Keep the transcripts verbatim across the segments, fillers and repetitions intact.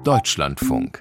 Deutschlandfunk.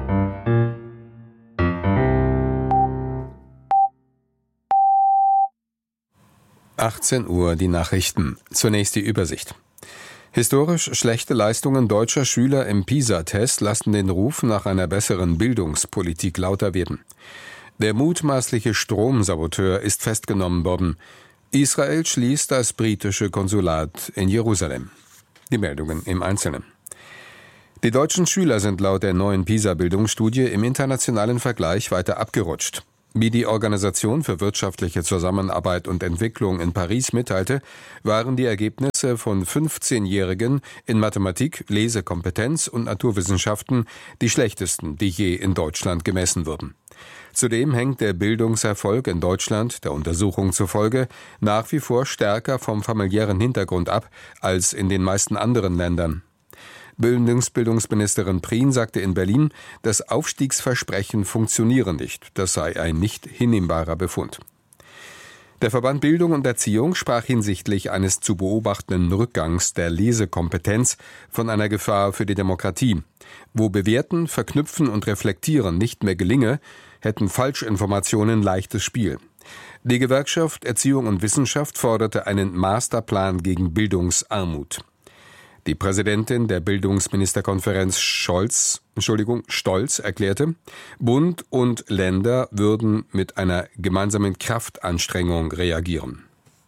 achtzehn Uhr die Nachrichten. Zunächst die Übersicht. Historisch schlechte Leistungen deutscher Schüler im PISA-Test lassen den Ruf nach einer besseren Bildungspolitik lauter werden. Der mutmaßliche Stromsaboteur ist festgenommen worden. Israel schließt das britische Konsulat in Jerusalem. Die Meldungen im Einzelnen. Die deutschen Schüler sind laut der neuen PISA-Bildungsstudie im internationalen Vergleich weiter abgerutscht. Wie die Organisation für wirtschaftliche Zusammenarbeit und Entwicklung in Paris mitteilte, waren die Ergebnisse von fünfzehnjährigen in Mathematik, Lesekompetenz und Naturwissenschaften die schlechtesten, die je in Deutschland gemessen wurden. Zudem hängt der Bildungserfolg in Deutschland, der Untersuchung zufolge, nach wie vor stärker vom familiären Hintergrund ab als in den meisten anderen Ländern. Bildungsbildungsministerin Prien sagte in Berlin, das Aufstiegsversprechen funktioniere nicht. Das sei ein nicht hinnehmbarer Befund. Der Verband Bildung und Erziehung sprach hinsichtlich eines zu beobachtenden Rückgangs der Lesekompetenz von einer Gefahr für die Demokratie. Wo Bewerten, Verknüpfen und Reflektieren nicht mehr gelinge, hätten Falschinformationen leichtes Spiel. Die Gewerkschaft Erziehung und Wissenschaft forderte einen Masterplan gegen Bildungsarmut. Die Präsidentin der Bildungsministerkonferenz Scholz, Entschuldigung, Stolz erklärte, Bund und Länder würden mit einer gemeinsamen Kraftanstrengung reagieren.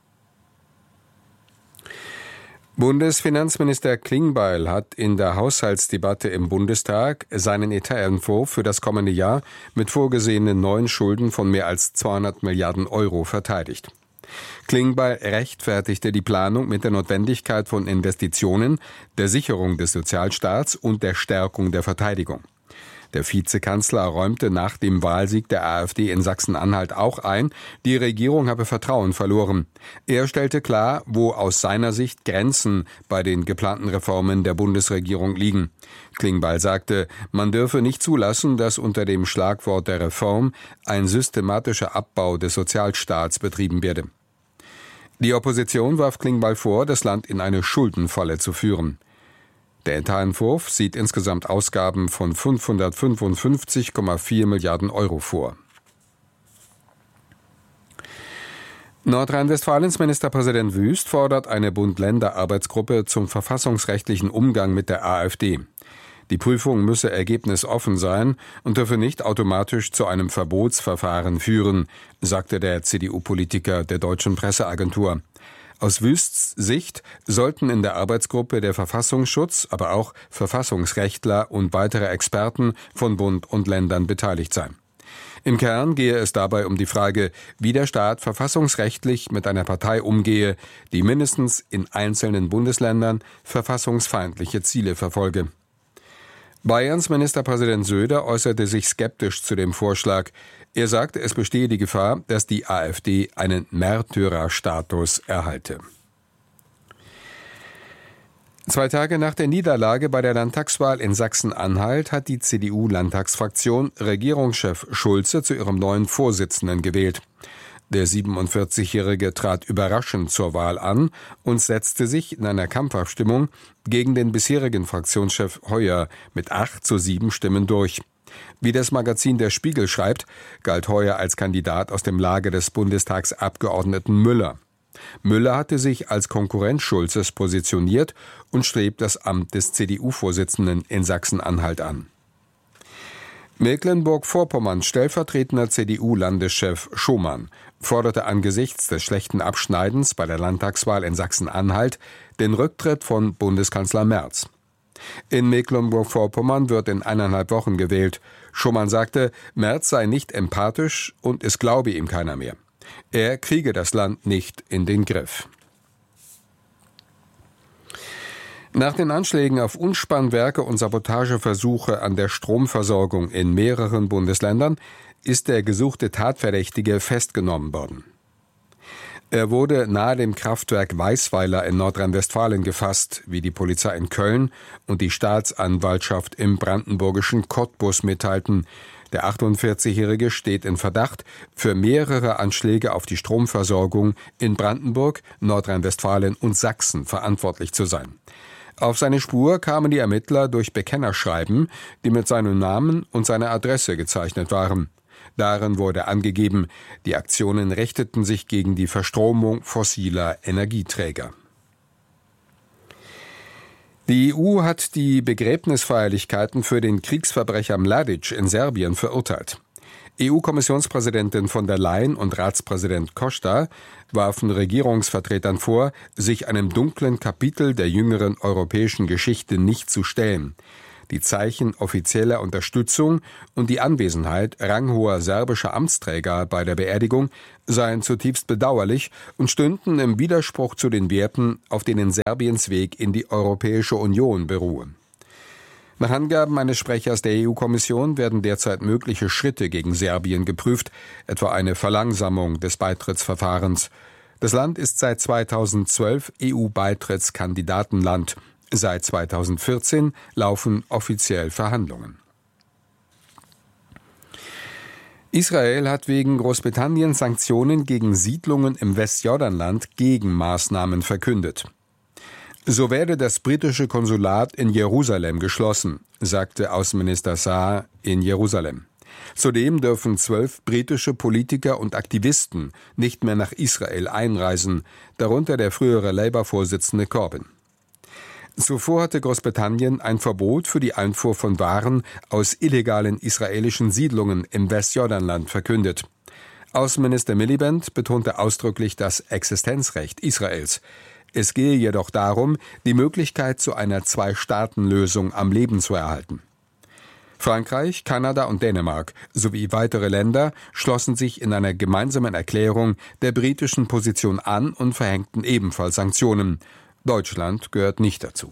Bundesfinanzminister Klingbeil hat in der Haushaltsdebatte im Bundestag seinen Etatentwurf für das kommende Jahr mit vorgesehenen neuen Schulden von mehr als zweihundert Milliarden Euro verteidigt. Klingbeil rechtfertigte die Planung mit der Notwendigkeit von Investitionen, der Sicherung des Sozialstaats und der Stärkung der Verteidigung. Der Vizekanzler räumte nach dem Wahlsieg der AfD in Sachsen-Anhalt auch ein, die Regierung habe Vertrauen verloren. Er stellte klar, wo aus seiner Sicht Grenzen bei den geplanten Reformen der Bundesregierung liegen. Klingbeil sagte, man dürfe nicht zulassen, dass unter dem Schlagwort der Reform ein systematischer Abbau des Sozialstaats betrieben werde. Die Opposition warf Klingbeil vor, das Land in eine Schuldenfalle zu führen. Der Etatentwurf sieht insgesamt Ausgaben von fünfhundertfünfundfünfzig Komma vier Milliarden Euro vor. Nordrhein-Westfalens Ministerpräsident Wüst fordert eine Bund-Länder-Arbeitsgruppe zum verfassungsrechtlichen Umgang mit der AfD. Die Prüfung müsse ergebnisoffen sein und dürfe nicht automatisch zu einem Verbotsverfahren führen, sagte der C D U-Politiker der Deutschen Presseagentur. Aus Wüsts Sicht sollten in der Arbeitsgruppe der Verfassungsschutz, aber auch Verfassungsrechtler und weitere Experten von Bund und Ländern beteiligt sein. Im Kern gehe es dabei um die Frage, wie der Staat verfassungsrechtlich mit einer Partei umgehe, die mindestens in einzelnen Bundesländern verfassungsfeindliche Ziele verfolge. Bayerns Ministerpräsident Söder äußerte sich skeptisch zu dem Vorschlag. Er sagte, es bestehe die Gefahr, dass die AfD einen Märtyrerstatus erhalte. Zwei Tage nach der Niederlage bei der Landtagswahl in Sachsen-Anhalt hat die C D U-Landtagsfraktion Regierungschef Schulze zu ihrem neuen Vorsitzenden gewählt. Der siebenundvierzigjährige trat überraschend zur Wahl an und setzte sich in einer Kampfabstimmung gegen den bisherigen Fraktionschef Heuer mit acht zu sieben Stimmen durch. Wie das Magazin Der Spiegel schreibt, galt Heuer als Kandidat aus dem Lager des Bundestagsabgeordneten Müller. Müller hatte sich als Konkurrent Schulzes positioniert und strebt das Amt des C D U-Vorsitzenden in Sachsen-Anhalt an. Mecklenburg-Vorpommerns stellvertretender C D U-Landeschef Schomann forderte angesichts des schlechten Abschneidens bei der Landtagswahl in Sachsen-Anhalt den Rücktritt von Bundeskanzler Merz. In Mecklenburg-Vorpommern wird in eineinhalb Wochen gewählt. Schomann sagte, Merz sei nicht empathisch und es glaube ihm keiner mehr. Er kriege das Land nicht in den Griff. Nach den Anschlägen auf Unspannwerke und Sabotageversuche an der Stromversorgung in mehreren Bundesländern ist der gesuchte Tatverdächtige festgenommen worden. Er wurde nahe dem Kraftwerk Weißweiler in Nordrhein-Westfalen gefasst, wie die Polizei in Köln und die Staatsanwaltschaft im brandenburgischen Cottbus mitteilten. Der achtundvierzigjährige steht in Verdacht, für mehrere Anschläge auf die Stromversorgung in Brandenburg, Nordrhein-Westfalen und Sachsen verantwortlich zu sein. Auf seine Spur kamen die Ermittler durch Bekennerschreiben, die mit seinem Namen und seiner Adresse gezeichnet waren. Darin wurde angegeben, die Aktionen richteten sich gegen die Verstromung fossiler Energieträger. Die E U hat die Begräbnisfeierlichkeiten für den Kriegsverbrecher Mladic in Serbien verurteilt. E U-Kommissionspräsidentin von der Leyen und Ratspräsident Costa warfen Regierungsvertretern vor, sich einem dunklen Kapitel der jüngeren europäischen Geschichte nicht zu stellen. Die Zeichen offizieller Unterstützung und die Anwesenheit ranghoher serbischer Amtsträger bei der Beerdigung seien zutiefst bedauerlich und stünden im Widerspruch zu den Werten, auf denen Serbiens Weg in die Europäische Union beruhe. Nach Angaben eines Sprechers der E U-Kommission werden derzeit mögliche Schritte gegen Serbien geprüft, etwa eine Verlangsamung des Beitrittsverfahrens. Das Land ist seit zweitausendzwölf E U-Beitrittskandidatenland. Seit zweitausendvierzehn laufen offiziell Verhandlungen. Israel hat wegen Großbritanniens Sanktionen gegen Siedlungen im Westjordanland Gegenmaßnahmen verkündet. So werde das britische Konsulat in Jerusalem geschlossen, sagte Außenminister Saar in Jerusalem. Zudem dürfen zwölf britische Politiker und Aktivisten nicht mehr nach Israel einreisen, darunter der frühere Labour-Vorsitzende Corbyn. Zuvor hatte Großbritannien ein Verbot für die Einfuhr von Waren aus illegalen israelischen Siedlungen im Westjordanland verkündet. Außenminister Miliband betonte ausdrücklich das Existenzrecht Israels. Es gehe jedoch darum, die Möglichkeit zu einer Zwei-Staaten-Lösung am Leben zu erhalten. Frankreich, Kanada und Dänemark sowie weitere Länder schlossen sich in einer gemeinsamen Erklärung der britischen Position an und verhängten ebenfalls Sanktionen. Deutschland gehört nicht dazu.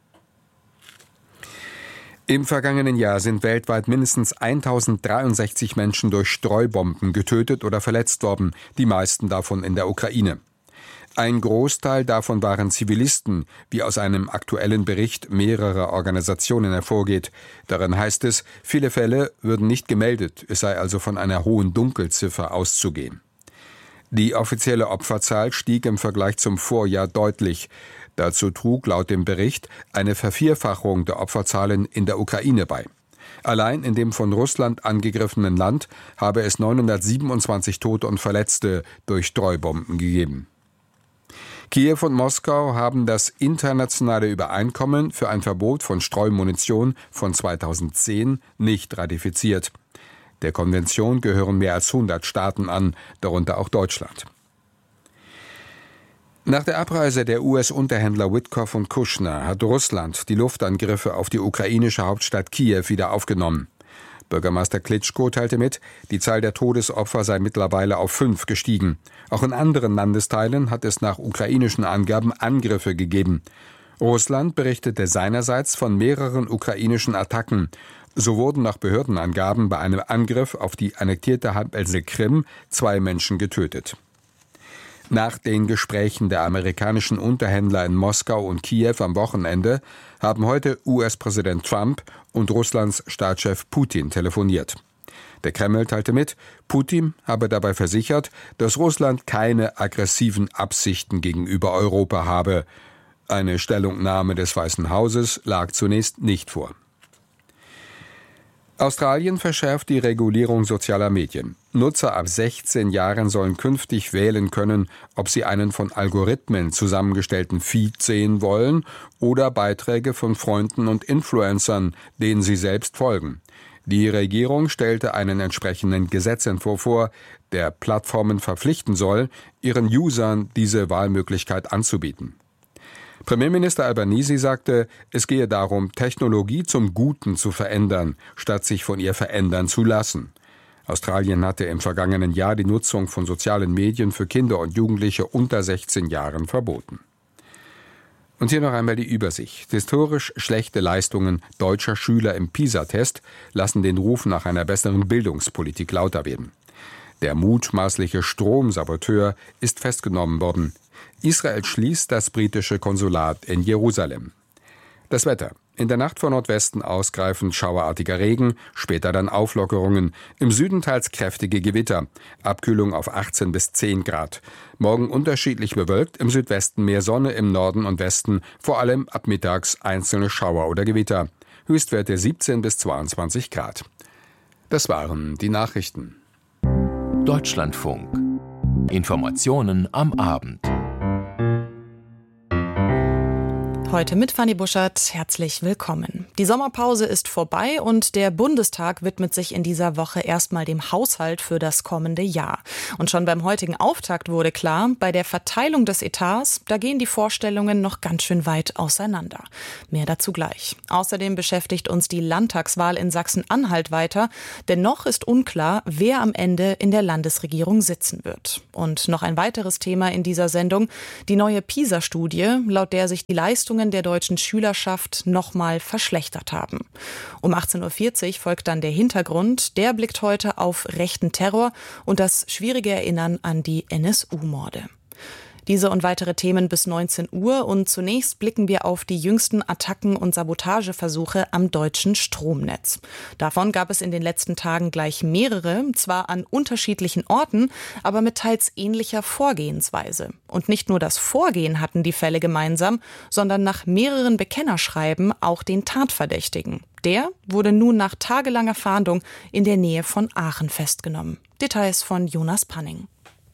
Im vergangenen Jahr sind weltweit mindestens eintausenddreiundsechzig Menschen durch Streubomben getötet oder verletzt worden, die meisten davon in der Ukraine. Ein Großteil davon waren Zivilisten, wie aus einem aktuellen Bericht mehrerer Organisationen hervorgeht. Darin heißt es, viele Fälle würden nicht gemeldet, es sei also von einer hohen Dunkelziffer auszugehen. Die offizielle Opferzahl stieg im Vergleich zum Vorjahr deutlich. Dazu trug laut dem Bericht eine Vervierfachung der Opferzahlen in der Ukraine bei. Allein in dem von Russland angegriffenen Land habe es neunhundertsiebenundzwanzig Tote und Verletzte durch Streubomben gegeben. Kiew und Moskau haben das internationale Übereinkommen für ein Verbot von Streumunition von zweitausendzehn nicht ratifiziert. Der Konvention gehören mehr als hundert Staaten an, darunter auch Deutschland. Nach der Abreise der U S-Unterhändler Witkoff und Kushner hat Russland die Luftangriffe auf die ukrainische Hauptstadt Kiew wieder aufgenommen. Bürgermeister Klitschko teilte mit, die Zahl der Todesopfer sei mittlerweile auf fünf gestiegen. Auch in anderen Landesteilen hat es nach ukrainischen Angaben Angriffe gegeben. Russland berichtete seinerseits von mehreren ukrainischen Attacken. So wurden nach Behördenangaben bei einem Angriff auf die annektierte Halbinsel Krim zwei Menschen getötet. Nach den Gesprächen der amerikanischen Unterhändler in Moskau und Kiew am Wochenende haben heute U S-Präsident Trump und Russlands Staatschef Putin telefoniert. Der Kreml teilte mit, Putin habe dabei versichert, dass Russland keine aggressiven Absichten gegenüber Europa habe. Eine Stellungnahme des Weißen Hauses lag zunächst nicht vor. Australien verschärft die Regulierung sozialer Medien. Nutzer ab sechzehn Jahren sollen künftig wählen können, ob sie einen von Algorithmen zusammengestellten Feed sehen wollen oder Beiträge von Freunden und Influencern, denen sie selbst folgen. Die Regierung stellte einen entsprechenden Gesetzentwurf vor, der Plattformen verpflichten soll, ihren Usern diese Wahlmöglichkeit anzubieten. Premierminister Albanese sagte, es gehe darum, Technologie zum Guten zu verändern, statt sich von ihr verändern zu lassen. Australien hatte im vergangenen Jahr die Nutzung von sozialen Medien für Kinder und Jugendliche unter sechzehn Jahren verboten. Und hier noch einmal die Übersicht. Historisch schlechte Leistungen deutscher Schüler im PISA-Test lassen den Ruf nach einer besseren Bildungspolitik lauter werden. Der mutmaßliche Stromsaboteur ist festgenommen worden. Israel schließt das britische Konsulat in Jerusalem. Das Wetter. In der Nacht von Nordwesten ausgreifend schauerartiger Regen, später dann Auflockerungen. Im Süden teils kräftige Gewitter. Abkühlung auf achtzehn bis zehn Grad. Morgen unterschiedlich bewölkt, im Südwesten mehr Sonne, im Norden und Westen vor allem ab mittags einzelne Schauer oder Gewitter. Höchstwerte siebzehn bis zweiundzwanzig Grad. Das waren die Nachrichten. Deutschlandfunk. Informationen am Abend. Heute mit Fanny Buschert. Herzlich willkommen. Die Sommerpause ist vorbei und der Bundestag widmet sich in dieser Woche erstmal dem Haushalt für das kommende Jahr. Und schon beim heutigen Auftakt wurde klar, bei der Verteilung des Etats, da gehen die Vorstellungen noch ganz schön weit auseinander. Mehr dazu gleich. Außerdem beschäftigt uns die Landtagswahl in Sachsen-Anhalt weiter, denn noch ist unklar, wer am Ende in der Landesregierung sitzen wird. Und noch ein weiteres Thema in dieser Sendung, die neue PISA-Studie, laut der sich die Leistungen der deutschen Schülerschaft nochmal verschlechtert haben. Um achtzehn Uhr vierzig folgt dann der Hintergrund. Der blickt heute auf rechten Terror und das schwierige Erinnern an die N S U-Morde. Diese und weitere Themen bis neunzehn Uhr und zunächst blicken wir auf die jüngsten Attacken und Sabotageversuche am deutschen Stromnetz. Davon gab es in den letzten Tagen gleich mehrere, zwar an unterschiedlichen Orten, aber mit teils ähnlicher Vorgehensweise. Und nicht nur das Vorgehen hatten die Fälle gemeinsam, sondern nach mehreren Bekennerschreiben auch den Tatverdächtigen. Der wurde nun nach tagelanger Fahndung in der Nähe von Aachen festgenommen. Details von Jonas Panning.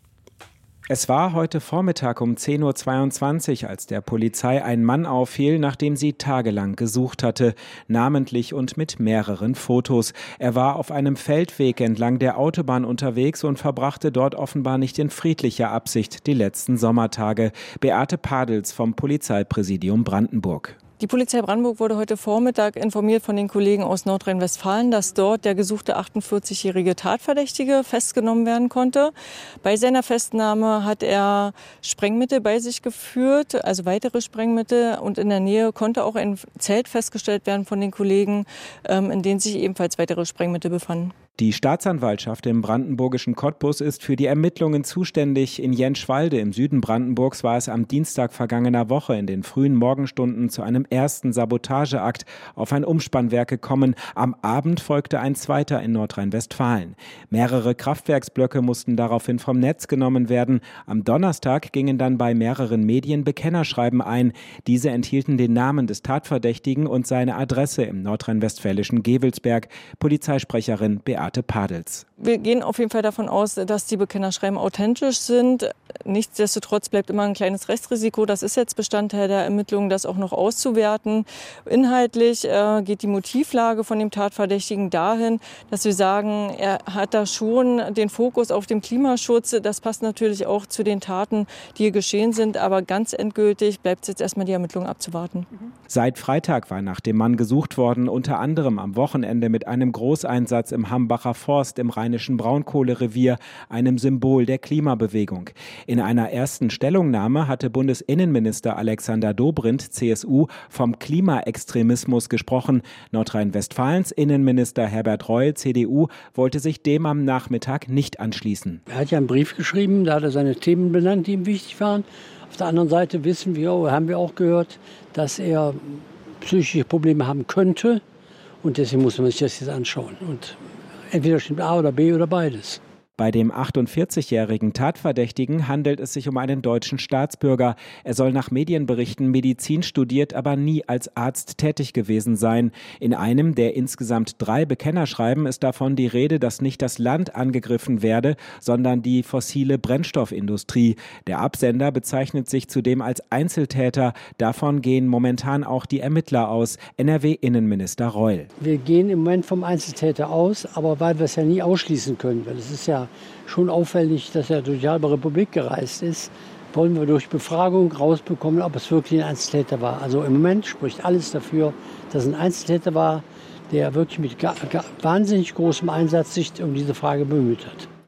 Es war heute Vormittag um zehn Uhr zweiundzwanzig, als der Polizei ein Mann auffiel, nachdem sie tagelang gesucht hatte, namentlich und mit mehreren Fotos. Er war auf einem Feldweg entlang der Autobahn unterwegs und verbrachte dort offenbar nicht in friedlicher Absicht die letzten Sommertage. Beate Padels vom Polizeipräsidium Brandenburg. Die Polizei Brandenburg wurde heute Vormittag informiert von den Kollegen aus Nordrhein-Westfalen, dass dort der gesuchte achtundvierzigjährige Tatverdächtige festgenommen werden konnte. Bei seiner Festnahme hat er Sprengmittel bei sich geführt, also weitere Sprengmittel. Und in der Nähe konnte auch ein Zelt festgestellt werden von den Kollegen, in dem sich ebenfalls weitere Sprengmittel befanden. Die Staatsanwaltschaft im brandenburgischen Cottbus ist für die Ermittlungen zuständig. In Jentschwalde im Süden Brandenburgs war es am Dienstag vergangener Woche in den frühen Morgenstunden zu einem ersten Sabotageakt auf ein Umspannwerk gekommen. Am Abend folgte ein zweiter in Nordrhein-Westfalen. Mehrere Kraftwerksblöcke mussten daraufhin vom Netz genommen werden. Am Donnerstag gingen dann bei mehreren Medien Bekennerschreiben ein. Diese enthielten den Namen des Tatverdächtigen und seine Adresse im nordrhein-westfälischen Gevelsberg. Polizeisprecherin Beate Padels. Wir gehen auf jeden Fall davon aus, dass die Bekennerschreiben authentisch sind. Nichtsdestotrotz bleibt immer ein kleines Rechtsrisiko. Das ist jetzt Bestandteil der Ermittlungen, das auch noch auszuwerten. Inhaltlich äh, geht die Motivlage von dem Tatverdächtigen dahin, dass wir sagen, er hat da schon den Fokus auf dem Klimaschutz. Das passt natürlich auch zu den Taten, die hier geschehen sind. Aber ganz endgültig bleibt es jetzt erstmal die Ermittlungen abzuwarten. Seit Freitag war nach dem Mann gesucht worden, unter anderem am Wochenende mit einem Großeinsatz im Hambacher Forst im rheinischen Braunkohlerevier, einem Symbol der Klimabewegung. In einer ersten Stellungnahme hatte Bundesinnenminister Alexander Dobrindt, C S U, vom Klimaextremismus gesprochen. Nordrhein-Westfalens Innenminister Herbert Reul, C D U, wollte sich dem am Nachmittag nicht anschließen. Er hat ja einen Brief geschrieben, da hat er seine Themen benannt, die ihm wichtig waren. Auf der anderen Seite wissen wir, haben wir auch gehört, dass er psychische Probleme haben könnte. Und deswegen muss man sich das jetzt anschauen. Und entweder stimmt A oder B oder beides. Bei dem achtundvierzigjährigen Tatverdächtigen handelt es sich um einen deutschen Staatsbürger. Er soll nach Medienberichten Medizin studiert, aber nie als Arzt tätig gewesen sein. In einem der insgesamt drei Bekennerschreiben ist davon die Rede, dass nicht das Land angegriffen werde, sondern die fossile Brennstoffindustrie. Der Absender bezeichnet sich zudem als Einzeltäter. Davon gehen momentan auch die Ermittler aus. N R W-Innenminister Reul. Wir gehen im Moment vom Einzeltäter aus, aber weil wir es ja nie ausschließen können, weil es ist ja schon auffällig, dass er durch die halbe Republik gereist ist, wollen wir durch Befragung rausbekommen, ob es wirklich ein Einzeltäter war. Also im Moment spricht alles dafür, dass es ein Einzeltäter war, der wirklich mit wahnsinnig großem Einsatz sich um diese Frage bemüht hat.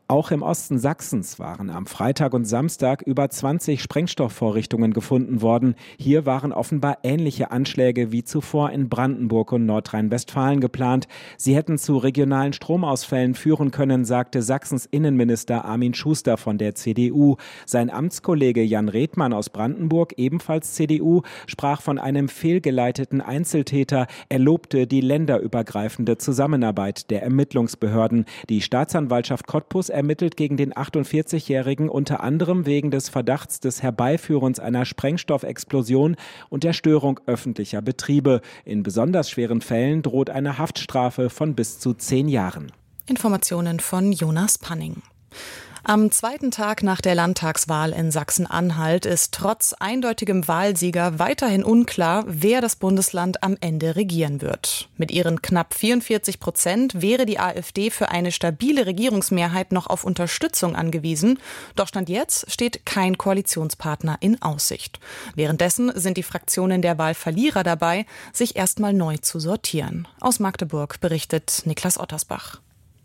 Auch im Osten Sachsens waren am Freitag und Samstag über zwanzig Sprengstoffvorrichtungen gefunden worden. Hier waren offenbar ähnliche Anschläge wie zuvor in Brandenburg und Nordrhein-Westfalen geplant. Sie hätten zu regionalen Stromausfällen führen können, sagte Sachsens Innenminister Armin Schuster von der C D U. Sein Amtskollege Jan Redmann aus Brandenburg, ebenfalls C D U, sprach von einem fehlgeleiteten Einzeltäter. Er lobte die länderübergreifende Zusammenarbeit der Ermittlungsbehörden. Die Staatsanwaltschaft Cottbus ermittelt gegen den achtundvierzigjährigen unter anderem wegen des Verdachts des Herbeiführens einer Sprengstoffexplosion und der Störung öffentlicher Betriebe. In besonders schweren Fällen droht eine Haftstrafe von bis zu zehn Jahren. Informationen von Jonas Panning. Am zweiten Tag nach der Landtagswahl in Sachsen-Anhalt ist trotz eindeutigem Wahlsieger weiterhin unklar, wer das Bundesland am Ende regieren wird. Mit ihren knapp vierundvierzig Prozent wäre die AfD für eine stabile Regierungsmehrheit noch auf Unterstützung angewiesen. Doch Stand jetzt steht kein Koalitionspartner in Aussicht. Währenddessen sind die Fraktionen der Wahlverlierer dabei, sich erstmal neu zu sortieren. Aus Magdeburg berichtet Niklas Ottersbach.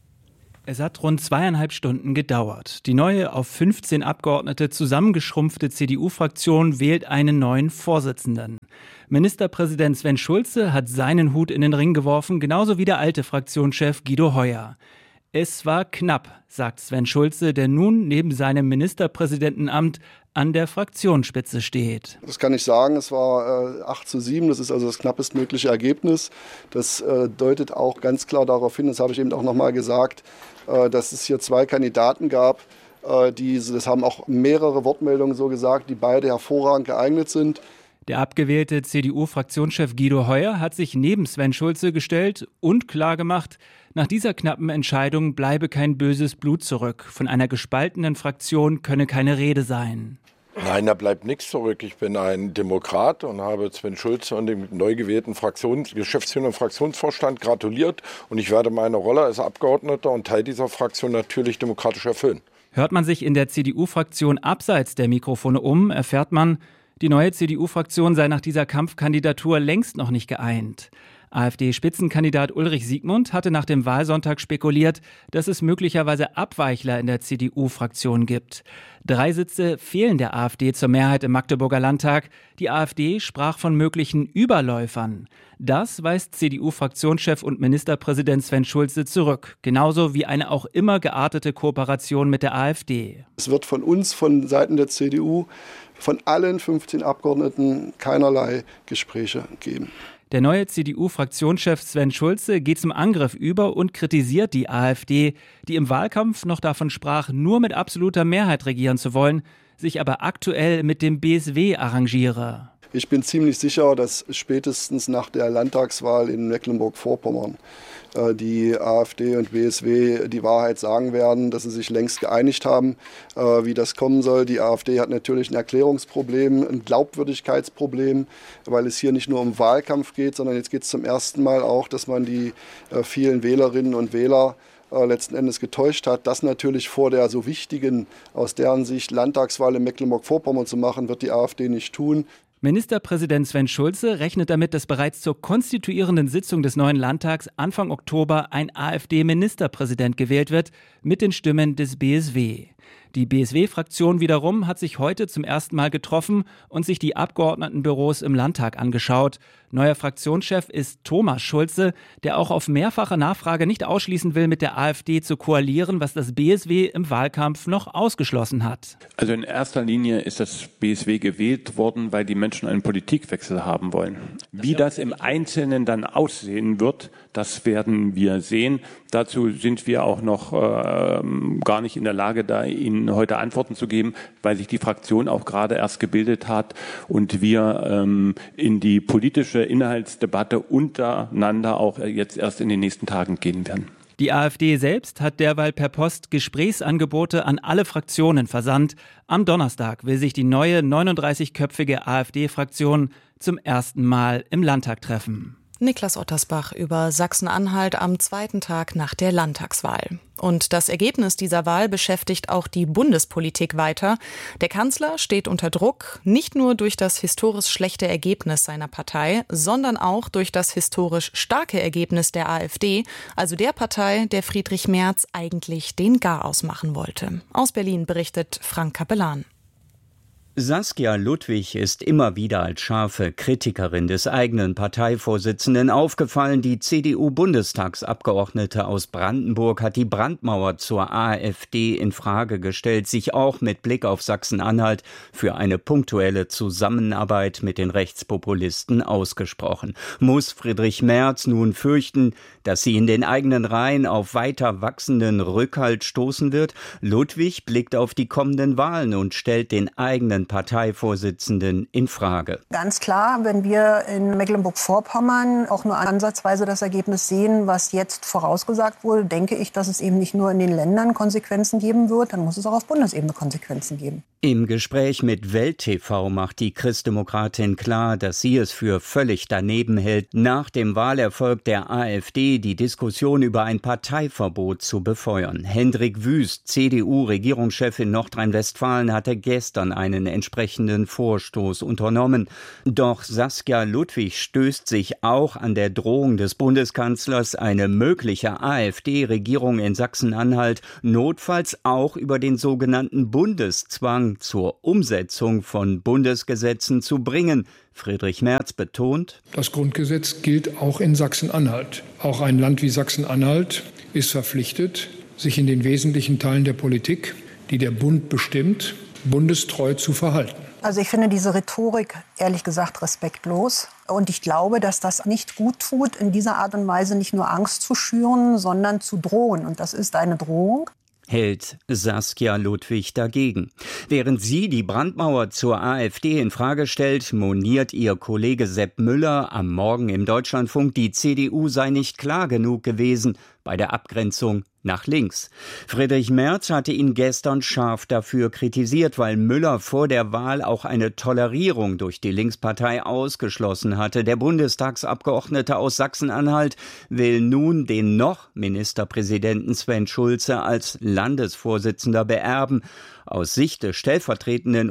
Es hat rund zweieinhalb Stunden gedauert. Die neue, auf fünfzehn Abgeordnete zusammengeschrumpfte C D U-Fraktion wählt einen neuen Vorsitzenden. Ministerpräsident Sven Schulze hat seinen Hut in den Ring geworfen, genauso wie der alte Fraktionschef Guido Heuer. Es war knapp, sagt Sven Schulze, der nun neben seinem Ministerpräsidentenamt an der Fraktionsspitze steht. Das kann ich sagen, es war äh, acht zu sieben, das ist also das knappestmögliche Ergebnis. Das äh, deutet auch ganz klar darauf hin, das habe ich eben auch nochmal gesagt, äh, dass es hier zwei Kandidaten gab, äh, die, das haben auch mehrere Wortmeldungen so gesagt, die beide hervorragend geeignet sind. Der abgewählte C D U-Fraktionschef Guido Heuer hat sich neben Sven Schulze gestellt und klargemacht, nach dieser knappen Entscheidung bleibe kein böses Blut zurück. Von einer gespaltenen Fraktion könne keine Rede sein. Nein, da bleibt nichts zurück. Ich bin ein Demokrat und habe Sven Schulze und dem neu gewählten Fraktions-, Geschäftsführer und Fraktionsvorstand gratuliert. Und ich werde meine Rolle als Abgeordneter und Teil dieser Fraktion natürlich demokratisch erfüllen. Hört man sich in der C D U-Fraktion abseits der Mikrofone um, erfährt man, die neue C D U-Fraktion sei nach dieser Kampfkandidatur längst noch nicht geeint. AfD-Spitzenkandidat Ulrich Siegmund hatte nach dem Wahlsonntag spekuliert, dass es möglicherweise Abweichler in der C D U-Fraktion gibt. Drei Sitze fehlen der AfD zur Mehrheit im Magdeburger Landtag. Die AfD sprach von möglichen Überläufern. Das weist C D U-Fraktionschef und Ministerpräsident Sven Schulze zurück. Genauso wie eine auch immer geartete Kooperation mit der AfD. Es wird von uns, von Seiten der C D U, von allen fünfzehn Abgeordneten keinerlei Gespräche geben. Der neue C D U-Fraktionschef Sven Schulze geht zum Angriff über und kritisiert die AfD, die im Wahlkampf noch davon sprach, nur mit absoluter Mehrheit regieren zu wollen, sich aber aktuell mit dem B S W arrangiere. Ich bin ziemlich sicher, dass spätestens nach der Landtagswahl in Mecklenburg-Vorpommern äh, die AfD und B S W die Wahrheit sagen werden, dass sie sich längst geeinigt haben, äh, wie das kommen soll. Die AfD hat natürlich ein Erklärungsproblem, ein Glaubwürdigkeitsproblem, weil es hier nicht nur um Wahlkampf geht, sondern jetzt geht es zum ersten Mal auch, dass man die äh, vielen Wählerinnen und Wähler äh, letzten Endes getäuscht hat. Das natürlich vor der so wichtigen, aus deren Sicht, Landtagswahl in Mecklenburg-Vorpommern zu machen, wird die AfD nicht tun. Ministerpräsident Sven Schulze rechnet damit, dass bereits zur konstituierenden Sitzung des neuen Landtags Anfang Oktober ein AfD-Ministerpräsident gewählt wird, mit den Stimmen des B S W. Die B S W-Fraktion wiederum hat sich heute zum ersten Mal getroffen und sich die Abgeordnetenbüros im Landtag angeschaut. Neuer Fraktionschef ist Thomas Schulze, der auch auf mehrfache Nachfrage nicht ausschließen will, mit der AfD zu koalieren, was das B S W im Wahlkampf noch ausgeschlossen hat. Also in erster Linie ist das B S W gewählt worden, weil die Menschen einen Politikwechsel haben wollen. Wie das im Einzelnen dann aussehen wird, das werden wir sehen. Dazu sind wir auch noch äh, gar nicht in der Lage, da Ihnen heute Antworten zu geben, weil sich die Fraktion auch gerade erst gebildet hat und wir ähm, in die politische Inhaltsdebatte untereinander auch jetzt erst in den nächsten Tagen gehen werden. Die AfD selbst hat derweil per Post Gesprächsangebote an alle Fraktionen versandt. Am Donnerstag will sich die neue neununddreißigköpfige AfD-Fraktion zum ersten Mal im Landtag treffen. Niklas Ottersbach über Sachsen-Anhalt am zweiten Tag nach der Landtagswahl. Und das Ergebnis dieser Wahl beschäftigt auch die Bundespolitik weiter. Der Kanzler steht unter Druck, nicht nur durch das historisch schlechte Ergebnis seiner Partei, sondern auch durch das historisch starke Ergebnis der AfD, also der Partei, der Friedrich Merz eigentlich den Garaus machen wollte. Aus Berlin berichtet Frank Capellan. Saskia Ludwig ist immer wieder als scharfe Kritikerin des eigenen Parteivorsitzenden aufgefallen. Die C D U-Bundestagsabgeordnete aus Brandenburg hat die Brandmauer zur AfD in Frage gestellt, sich auch mit Blick auf Sachsen-Anhalt für eine punktuelle Zusammenarbeit mit den Rechtspopulisten ausgesprochen. Muss Friedrich Merz nun fürchten, dass sie in den eigenen Reihen auf weiter wachsenden Rückhalt stoßen wird? Ludwig blickt auf die kommenden Wahlen und stellt den eigenen Parteivorsitzenden in Frage. Ganz klar, wenn wir in Mecklenburg-Vorpommern auch nur ansatzweise das Ergebnis sehen, was jetzt vorausgesagt wurde, denke ich, dass es eben nicht nur in den Ländern Konsequenzen geben wird, dann muss es auch auf Bundesebene Konsequenzen geben. Im Gespräch mit Welt T V macht die Christdemokratin klar, dass sie es für völlig daneben hält, nach dem Wahlerfolg der AfD die Diskussion über ein Parteiverbot zu befeuern. Hendrik Wüst, C D U-Regierungschef in Nordrhein-Westfalen, hatte gestern einen entsprechenden Vorstoß unternommen. Doch Saskia Ludwig stößt sich auch an der Drohung des Bundeskanzlers, eine mögliche AfD-Regierung in Sachsen-Anhalt notfalls auch über den sogenannten Bundeszwang zur Umsetzung von Bundesgesetzen zu bringen. Friedrich Merz betont: Das Grundgesetz gilt auch in Sachsen-Anhalt. Auch ein Land wie Sachsen-Anhalt ist verpflichtet, sich in den wesentlichen Teilen der Politik, die der Bund bestimmt, bundestreu zu verhalten. Also ich finde diese Rhetorik ehrlich gesagt respektlos. Und ich glaube, dass das nicht gut tut, in dieser Art und Weise nicht nur Angst zu schüren, sondern zu drohen. Und das ist eine Drohung. Hält Saskia Ludwig dagegen. Während sie die Brandmauer zur AfD in Frage stellt, moniert ihr Kollege Sepp Müller am Morgen im Deutschlandfunk, die C D U sei nicht klar genug gewesen bei der Abgrenzung nach links. Friedrich Merz hatte ihn gestern scharf dafür kritisiert, weil Müller vor der Wahl auch eine Tolerierung durch die Linkspartei ausgeschlossen hatte. Der Bundestagsabgeordnete aus Sachsen-Anhalt will nun den noch Ministerpräsidenten Sven Schulze als Landesvorsitzender beerben. Aus Sicht des stellvertretenden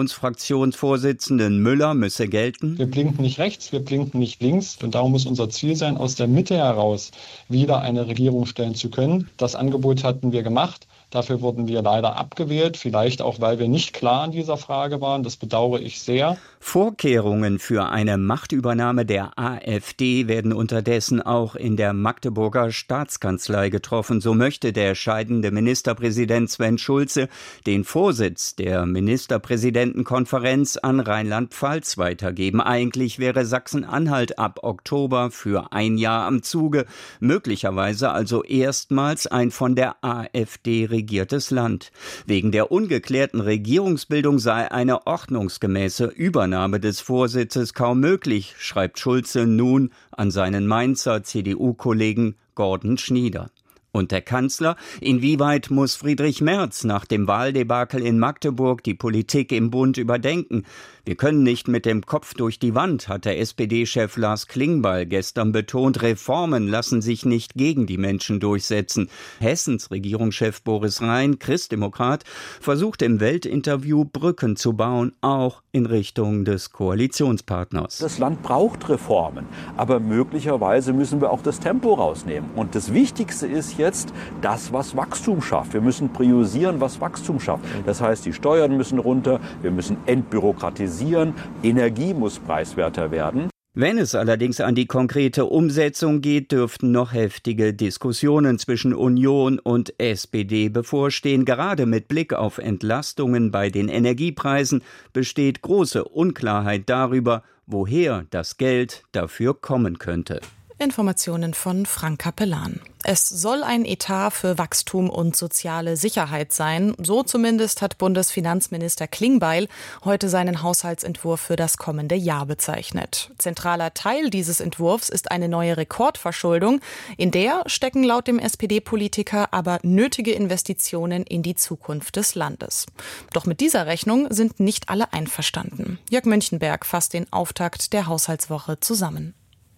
Unionsfraktionsvorsitzenden Müller müsse gelten: Wir blinken nicht rechts, wir blinken nicht links. Und darum muss unser Ziel sein, aus der Mitte heraus wieder eine Regierung stellen zu können. Das Angebot hatten wir gemacht. Dafür wurden wir leider abgewählt, vielleicht auch, weil wir nicht klar in dieser Frage waren. Das bedauere ich sehr. Vorkehrungen für eine Machtübernahme der AfD werden unterdessen auch in der Magdeburger Staatskanzlei getroffen. So möchte der scheidende Ministerpräsident Sven Schulze den Vorsitz der Ministerpräsidentenkonferenz an Rheinland-Pfalz weitergeben. Eigentlich wäre Sachsen-Anhalt ab Oktober für ein Jahr am Zuge, möglicherweise also erstmals ein von der AfD regiertes Land. Wegen der ungeklärten Regierungsbildung sei eine ordnungsgemäße Übernahme des Vorsitzes kaum möglich, schreibt Schulze nun an seinen Mainzer C D U-Kollegen Gordon Schnieder. Und der Kanzler? Inwieweit muss Friedrich Merz nach dem Wahldebakel in Magdeburg die Politik im Bund überdenken? Wir können nicht mit dem Kopf durch die Wand, hat der S P D-Chef Lars Klingbeil gestern betont. Reformen lassen sich nicht gegen die Menschen durchsetzen. Hessens Regierungschef Boris Rhein, Christdemokrat, versucht im Weltinterview Brücken zu bauen, auch in Richtung des Koalitionspartners. Das Land braucht Reformen, aber möglicherweise müssen wir auch das Tempo rausnehmen. Und das Wichtigste ist jetzt das, was Wachstum schafft. Wir müssen priorisieren, was Wachstum schafft. Das heißt, die Steuern müssen runter, wir müssen entbürokratisieren. Energie muss preiswerter werden. Wenn es allerdings an die konkrete Umsetzung geht, dürften noch heftige Diskussionen zwischen Union und S P D bevorstehen. Gerade mit Blick auf Entlastungen bei den Energiepreisen besteht große Unklarheit darüber, woher das Geld dafür kommen könnte. Informationen von Frank Capellan. Es soll ein Etat für Wachstum und soziale Sicherheit sein. So zumindest hat Bundesfinanzminister Klingbeil heute seinen Haushaltsentwurf für das kommende Jahr bezeichnet. Zentraler Teil dieses Entwurfs ist eine neue Rekordverschuldung. In der stecken laut dem S P D-Politiker aber nötige Investitionen in die Zukunft des Landes. Doch mit dieser Rechnung sind nicht alle einverstanden. Jörg Münchenberg fasst den Auftakt der Haushaltswoche zusammen.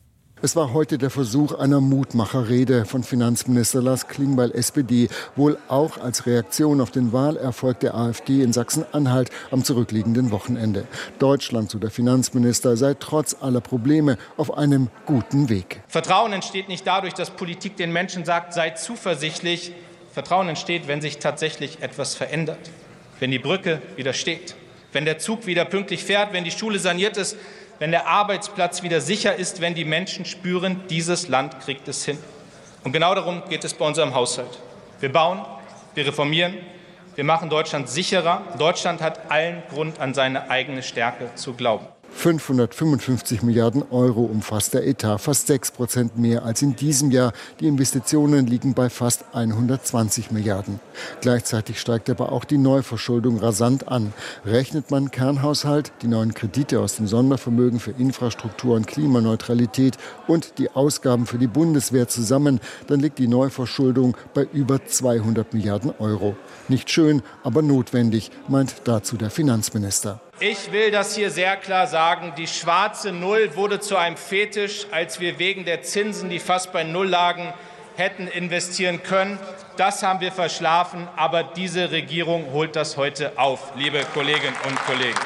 Es war heute der Versuch einer Mutmacherrede von Finanzminister Lars Klingbeil, S P D, wohl auch als Reaktion auf den Wahlerfolg der AfD in Sachsen-Anhalt am zurückliegenden Wochenende. Deutschland, so der Finanzminister, sei trotz aller Probleme auf einem guten Weg. Vertrauen entsteht nicht dadurch, dass Politik den Menschen sagt, sei zuversichtlich. Vertrauen entsteht, wenn sich tatsächlich etwas verändert, wenn die Brücke wieder steht, wenn der Zug wieder pünktlich fährt, wenn die Schule saniert ist, wenn der Arbeitsplatz wieder sicher ist, wenn die Menschen spüren, dieses Land kriegt es hin. Und genau darum geht es bei unserem Haushalt. Wir bauen, wir reformieren, wir machen Deutschland sicherer. Deutschland hat allen Grund, an seine eigene Stärke zu glauben. fünfhundertfünfundfünfzig Milliarden Euro umfasst der Etat, fast sechs Prozent mehr als in diesem Jahr. Die Investitionen liegen bei fast hundertzwanzig Milliarden. Gleichzeitig steigt aber auch die Neuverschuldung rasant an. Rechnet man Kernhaushalt, die neuen Kredite aus dem Sondervermögen für Infrastruktur und Klimaneutralität und die Ausgaben für die Bundeswehr zusammen, dann liegt die Neuverschuldung bei über zweihundert Milliarden Euro. Nicht schön, aber notwendig, meint dazu der Finanzminister. Ich will das hier sehr klar sagen. Die schwarze Null wurde zu einem Fetisch, als wir wegen der Zinsen, die fast bei Null lagen, hätten investieren können. Das haben wir verschlafen. Aber diese Regierung holt das heute auf, liebe Kolleginnen und Kollegen.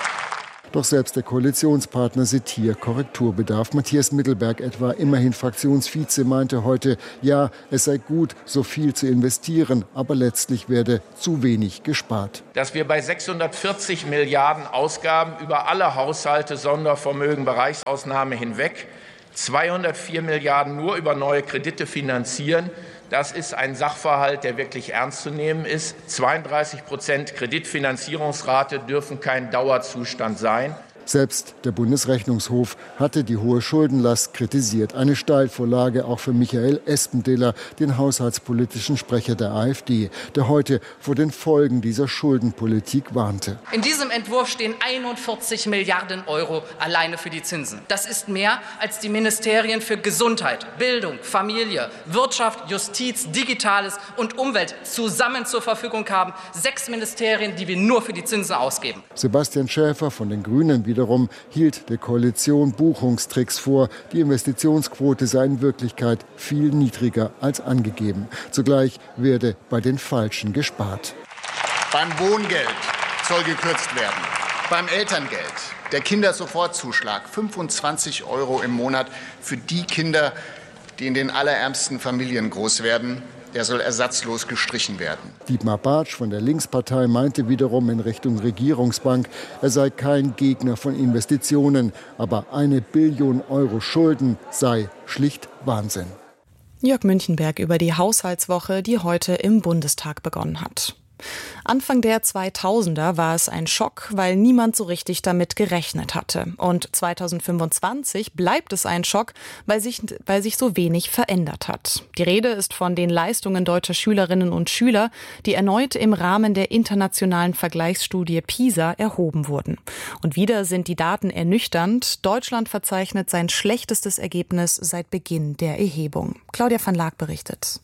Doch selbst der Koalitionspartner sieht hier Korrekturbedarf. Matthias Mittelberg etwa, immerhin Fraktionsvize, meinte heute, ja, es sei gut, so viel zu investieren, aber letztlich werde zu wenig gespart. Dass wir bei sechshundertvierzig Milliarden Ausgaben über alle Haushalte, Sondervermögen, Bereichsausnahme hinweg zweihundertvier Milliarden nur über neue Kredite finanzieren, das ist ein Sachverhalt, der wirklich ernst zu nehmen ist. zweiunddreißig Prozent Kreditfinanzierungsrate dürfen kein Dauerzustand sein. Selbst der Bundesrechnungshof hatte die hohe Schuldenlast kritisiert. Eine Steilvorlage auch für Michael Espendeler, den haushaltspolitischen Sprecher der AfD, der heute vor den Folgen dieser Schuldenpolitik warnte. In diesem Entwurf stehen einundvierzig Milliarden Euro alleine für die Zinsen. Das ist mehr, als die Ministerien für Gesundheit, Bildung, Familie, Wirtschaft, Justiz, Digitales und Umwelt zusammen zur Verfügung haben. Sechs Ministerien, die wir nur für die Zinsen ausgeben. Sebastian Schäfer von den Grünen wieder Wiederum hielt der Koalition Buchungstricks vor. Die Investitionsquote sei in Wirklichkeit viel niedriger als angegeben. Zugleich werde bei den Falschen gespart. Beim Wohngeld soll gekürzt werden. Beim Elterngeld, der Kindersofortzuschlag, fünfundzwanzig Euro im Monat für die Kinder, die in den allerärmsten Familien groß werden. Der soll ersatzlos gestrichen werden. Dietmar Bartsch von der Linkspartei meinte wiederum in Richtung Regierungsbank, er sei kein Gegner von Investitionen, aber eine Billion Euro Schulden sei schlicht Wahnsinn. Jörg Münchenberg über die Haushaltswoche, die heute im Bundestag begonnen hat. Anfang der zweitausender war es ein Schock, weil niemand so richtig damit gerechnet hatte. Und zweitausendfünfundzwanzig bleibt es ein Schock, weil sich, weil sich so wenig verändert hat. Die Rede ist von den Leistungen deutscher Schülerinnen und Schüler, die erneut im Rahmen der internationalen Vergleichsstudie PISA erhoben wurden. Und wieder sind die Daten ernüchternd. Deutschland verzeichnet sein schlechtestes Ergebnis seit Beginn der Erhebung. Claudia van Laak berichtet.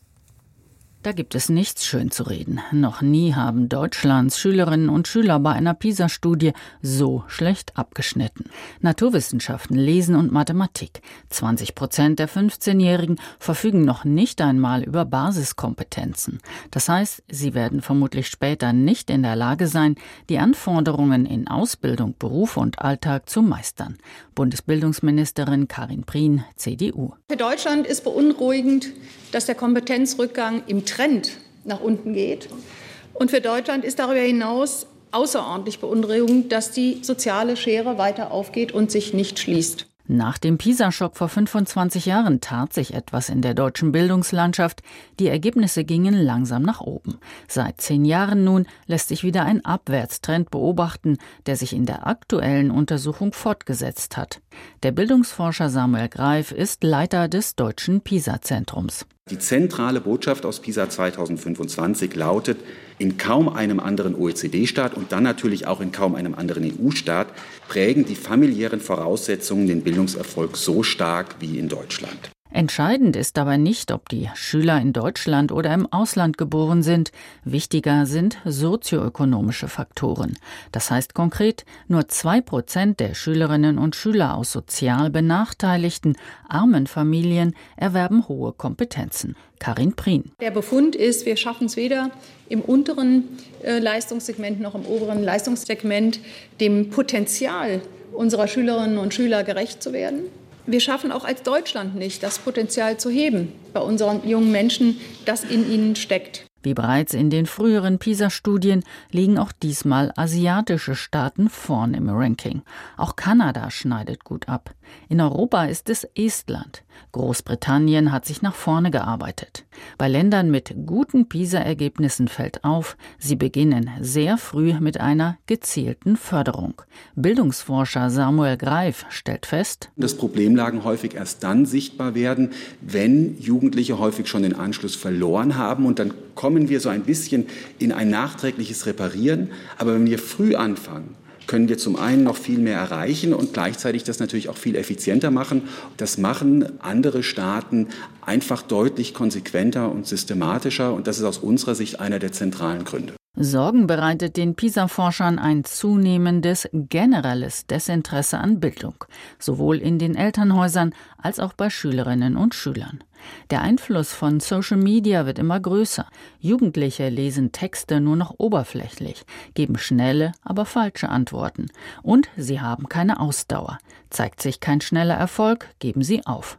Da gibt es nichts schön zu reden. Noch nie haben Deutschlands Schülerinnen und Schüler bei einer PISA-Studie so schlecht abgeschnitten. Naturwissenschaften, Lesen und Mathematik. zwanzig Prozent der fünfzehnjährigen verfügen noch nicht einmal über Basiskompetenzen. Das heißt, sie werden vermutlich später nicht in der Lage sein, die Anforderungen in Ausbildung, Beruf und Alltag zu meistern. Bundesbildungsministerin Karin Prien, C D U. Für Deutschland ist beunruhigend, dass der Kompetenzrückgang im Trend nach unten geht. Und für Deutschland ist darüber hinaus außerordentlich beunruhigend, dass die soziale Schere weiter aufgeht und sich nicht schließt. Nach dem PISA-Schock vor fünfundzwanzig Jahren tat sich etwas in der deutschen Bildungslandschaft. Die Ergebnisse gingen langsam nach oben. Seit zehn Jahren nun lässt sich wieder ein Abwärtstrend beobachten, der sich in der aktuellen Untersuchung fortgesetzt hat. Der Bildungsforscher Samuel Greif ist Leiter des Deutschen PISA-Zentrums. Die zentrale Botschaft aus PISA zweitausendfünfundzwanzig lautet, in kaum einem anderen O E C D-Staat und dann natürlich auch in kaum einem anderen E U-Staat prägen die familiären Voraussetzungen den Bildungserfolg so stark wie in Deutschland. Entscheidend ist dabei nicht, ob die Schüler in Deutschland oder im Ausland geboren sind. Wichtiger sind sozioökonomische Faktoren. Das heißt konkret, nur zwei Prozent der Schülerinnen und Schüler aus sozial benachteiligten, armen Familien erwerben hohe Kompetenzen. Karin Prien. Der Befund ist, wir schaffen es weder im unteren äh, Leistungssegment noch im oberen Leistungssegment, dem Potenzial unserer Schülerinnen und Schüler gerecht zu werden. Wir schaffen auch als Deutschland nicht, das Potenzial zu heben bei unseren jungen Menschen, das in ihnen steckt. Wie bereits in den früheren PISA-Studien liegen auch diesmal asiatische Staaten vorn im Ranking. Auch Kanada schneidet gut ab. In Europa ist es Estland. Großbritannien hat sich nach vorne gearbeitet. Bei Ländern mit guten PISA-Ergebnissen fällt auf, sie beginnen sehr früh mit einer gezielten Förderung. Bildungsforscher Samuel Greif stellt fest, dass Problemlagen häufig erst dann sichtbar werden, wenn Jugendliche häufig schon den Anschluss verloren haben. Und dann kommen wir so ein bisschen in ein nachträgliches Reparieren. Aber wenn wir früh anfangen, können wir zum einen noch viel mehr erreichen und gleichzeitig das natürlich auch viel effizienter machen. Das machen andere Staaten einfach deutlich konsequenter und systematischer. Und das ist aus unserer Sicht einer der zentralen Gründe. Sorgen bereitet den PISA-Forschern ein zunehmendes generelles Desinteresse an Bildung, sowohl in den Elternhäusern als auch bei Schülerinnen und Schülern. Der Einfluss von Social Media wird immer größer. Jugendliche lesen Texte nur noch oberflächlich, geben schnelle, aber falsche Antworten. Und sie haben keine Ausdauer. Zeigt sich kein schneller Erfolg, geben sie auf.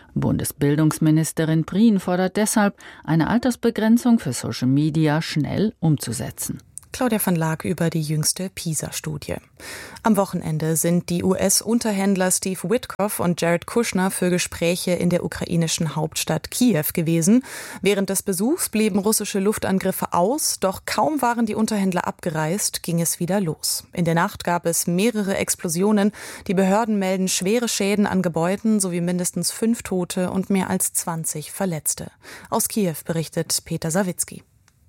Bundesbildungsministerin Prien fordert deshalb, eine Altersbegrenzung für Social Media schnell umzusetzen. Claudia van Laak über die jüngste PISA-Studie. Am Wochenende sind die U S-Unterhändler Steve Witkoff und Jared Kushner für Gespräche in der ukrainischen Hauptstadt Kiew gewesen. Während des Besuchs blieben russische Luftangriffe aus, doch kaum waren die Unterhändler abgereist, ging es wieder los. In der Nacht gab es mehrere Explosionen. Die Behörden melden schwere Schäden an Gebäuden sowie mindestens fünf Tote und mehr als zwanzig Verletzte. Aus Kiew berichtet Peter Sawicki.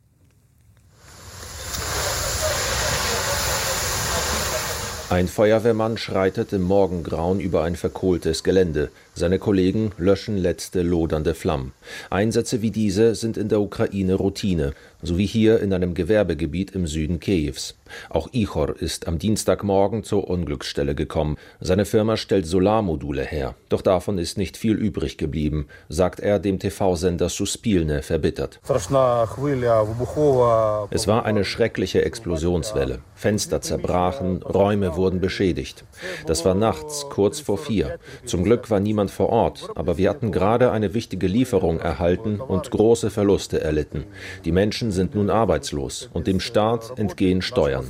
Ein Feuerwehrmann schreitet im Morgengrauen über ein verkohltes Gelände. Seine Kollegen löschen letzte lodernde Flammen. Einsätze wie diese sind in der Ukraine Routine, so wie hier in einem Gewerbegebiet im Süden Kiews. Auch Ihor ist am Dienstagmorgen zur Unglücksstelle gekommen. Seine Firma stellt Solarmodule her. Doch davon ist nicht viel übrig geblieben, sagt er dem T V-Sender Suspilne verbittert. Es war eine schreckliche Explosionswelle. Fenster zerbrachen, Räume wurden beschädigt. Das war nachts, kurz vor vier. Zum Glück war niemand vor Ort, aber wir hatten gerade eine wichtige Lieferung erhalten und große Verluste erlitten. Die Menschen sind nun arbeitslos und dem Staat entgehen Steuern.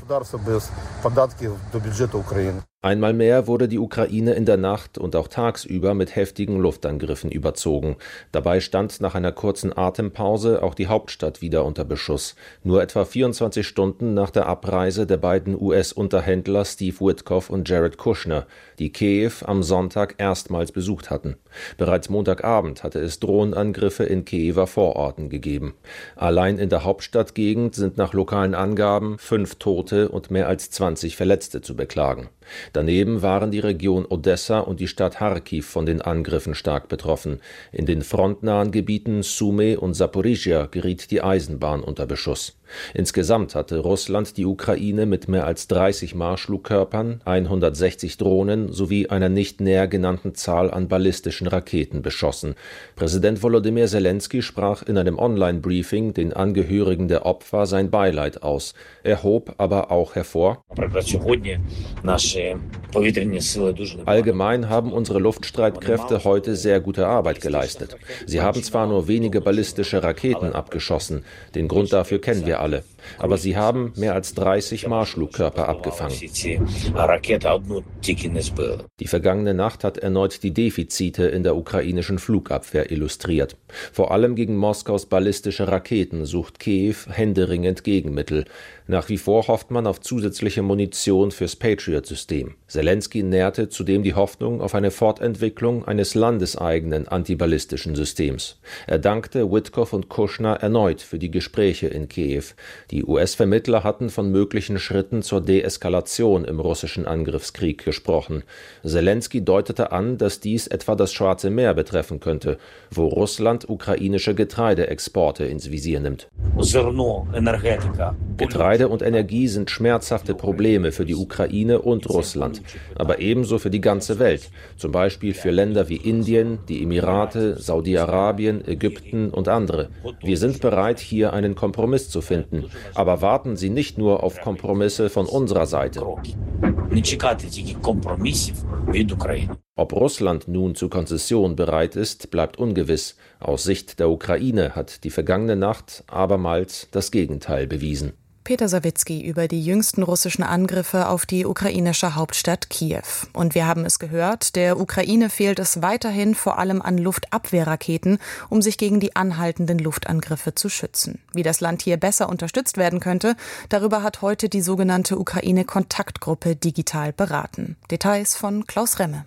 Einmal mehr wurde die Ukraine in der Nacht und auch tagsüber mit heftigen Luftangriffen überzogen. Dabei stand nach einer kurzen Atempause auch die Hauptstadt wieder unter Beschuss. Nur etwa vierundzwanzig Stunden nach der Abreise der beiden U S-Unterhändler Steve Witkoff und Jared Kushner, die Kiew am Sonntag erstmals besucht hatten. Bereits Montagabend hatte es Drohnenangriffe in Kiewer Vororten gegeben. Allein in der Hauptstadtgegend sind nach lokalen Angaben fünf Tote und mehr als zwanzig Verletzte zu beklagen. Daneben waren die Region Odessa und die Stadt Charkiw von den Angriffen stark betroffen. In den frontnahen Gebieten Sumy und Saporizhia geriet die Eisenbahn unter Beschuss. Insgesamt hatte Russland die Ukraine mit mehr als dreißig Marschflugkörpern, hundertsechzig Drohnen sowie einer nicht näher genannten Zahl an ballistischen Raketen beschossen. Präsident Volodymyr Zelensky sprach in einem Online-Briefing den Angehörigen der Opfer sein Beileid aus. Er hob aber auch hervor: Allgemein haben unsere Luftstreitkräfte heute sehr gute Arbeit geleistet. Sie haben zwar nur wenige ballistische Raketen abgeschossen, den Grund dafür kennen wir alle, aber sie haben mehr als dreißig Marschflugkörper abgefangen. Die vergangene Nacht hat erneut die Defizite in der ukrainischen Flugabwehr illustriert. Vor allem gegen Moskaus ballistische Raketen sucht Kiew händeringend Gegenmittel. Nach wie vor hofft man auf zusätzliche Munition fürs Patriot-System. System. Selensky nährte zudem die Hoffnung auf eine Fortentwicklung eines landeseigenen antiballistischen Systems. Er dankte Witkoff und Kushner erneut für die Gespräche in Kiew. Die U S-Vermittler hatten von möglichen Schritten zur Deeskalation im russischen Angriffskrieg gesprochen. Selensky deutete an, dass dies etwa das Schwarze Meer betreffen könnte, wo Russland ukrainische Getreideexporte ins Visier nimmt. Getreide und Energie sind schmerzhafte Probleme für die Ukraine und Russland, aber ebenso für die ganze Welt, zum Beispiel für Länder wie Indien, die Emirate, Saudi-Arabien, Ägypten und andere. Wir sind bereit, hier einen Kompromiss zu finden, aber warten Sie nicht nur auf Kompromisse von unserer Seite. Ob Russland nun zu Konzession bereit ist, bleibt ungewiss. Aus Sicht der Ukraine hat die vergangene Nacht abermals das Gegenteil bewiesen. Peter Sawicki über die jüngsten russischen Angriffe auf die ukrainische Hauptstadt Kiew. Und wir haben es gehört, der Ukraine fehlt es weiterhin vor allem an Luftabwehrraketen, um sich gegen die anhaltenden Luftangriffe zu schützen. Wie das Land hier besser unterstützt werden könnte, darüber hat heute die sogenannte Ukraine-Kontaktgruppe digital beraten. Details von Klaus Remme.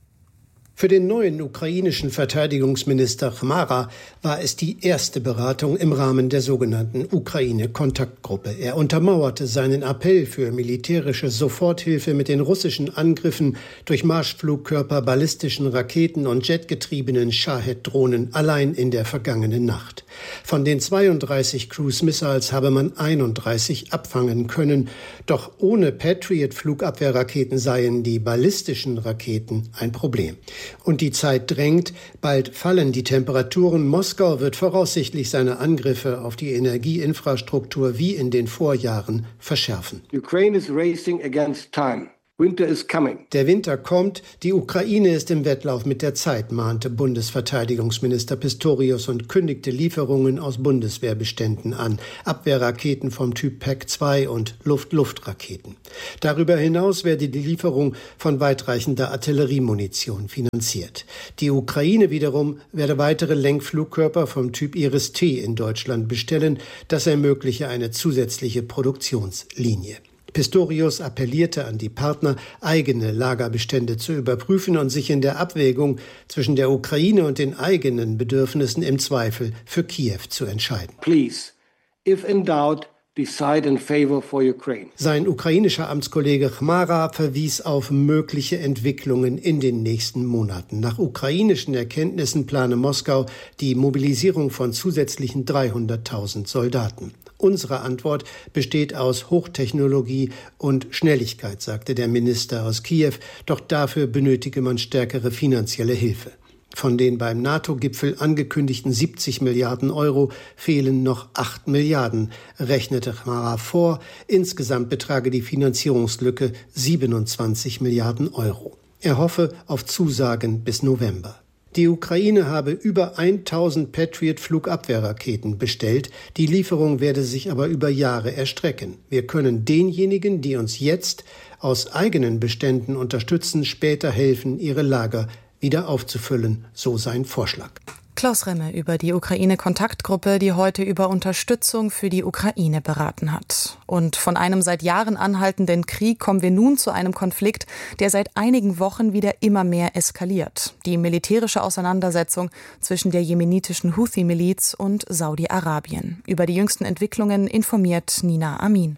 Für den neuen ukrainischen Verteidigungsminister Chmara war es die erste Beratung im Rahmen der sogenannten Ukraine-Kontaktgruppe. Er untermauerte seinen Appell für militärische Soforthilfe mit den russischen Angriffen durch Marschflugkörper, ballistischen Raketen und jetgetriebenen Shahed-Drohnen allein in der vergangenen Nacht. Von den zweiunddreißig Cruise-Missiles habe man einunddreißig abfangen können. Doch ohne Patriot-Flugabwehrraketen seien die ballistischen Raketen ein Problem. Und die Zeit drängt, bald fallen die Temperaturen. Moskau wird voraussichtlich seine Angriffe auf die Energieinfrastruktur wie in den Vorjahren verschärfen. Ukraine is racing against time. Winter is coming. Der Winter kommt, die Ukraine ist im Wettlauf mit der Zeit, mahnte Bundesverteidigungsminister Pistorius und kündigte Lieferungen aus Bundeswehrbeständen an, Abwehrraketen vom Typ P A C zwei und Luft-Luft-Raketen. Darüber hinaus werde die Lieferung von weitreichender Artilleriemunition finanziert. Die Ukraine wiederum werde weitere Lenkflugkörper vom Typ Iris-T in Deutschland bestellen, das ermögliche eine zusätzliche Produktionslinie. Pistorius appellierte an die Partner, eigene Lagerbestände zu überprüfen und sich in der Abwägung zwischen der Ukraine und den eigenen Bedürfnissen im Zweifel für Kiew zu entscheiden. Please, if in doubt, decide in favor for Ukraine. Sein ukrainischer Amtskollege Chmara verwies auf mögliche Entwicklungen in den nächsten Monaten. Nach ukrainischen Erkenntnissen plane Moskau die Mobilisierung von zusätzlichen dreihunderttausend Soldaten. Unsere Antwort besteht aus Hochtechnologie und Schnelligkeit, sagte der Minister aus Kiew. Doch dafür benötige man stärkere finanzielle Hilfe. Von den beim NATO-Gipfel angekündigten siebzig Milliarden Euro fehlen noch acht Milliarden, rechnete Chmara vor. Insgesamt betrage die Finanzierungslücke siebenundzwanzig Milliarden Euro. Er hoffe auf Zusagen bis November. Die Ukraine habe über tausend Patriot-Flugabwehrraketen bestellt. Die Lieferung werde sich aber über Jahre erstrecken. Wir können denjenigen, die uns jetzt aus eigenen Beständen unterstützen, später helfen, ihre Lager wieder aufzufüllen, so sein Vorschlag. Klaus Remme über die Ukraine-Kontaktgruppe, die heute über Unterstützung für die Ukraine beraten hat. Und von einem seit Jahren anhaltenden Krieg kommen wir nun zu einem Konflikt, der seit einigen Wochen wieder immer mehr eskaliert. Die militärische Auseinandersetzung zwischen der jemenitischen Houthi-Miliz und Saudi-Arabien. Über die jüngsten Entwicklungen informiert Nina Amin.